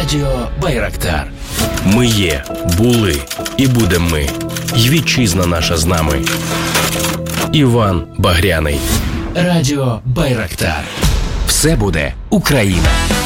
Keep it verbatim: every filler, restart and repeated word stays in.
Радіо Байрактар. Ми є, були і будем ми. Й вітчизна наша з нами. Іван Багряний. Радіо Байрактар. Все буде Україна.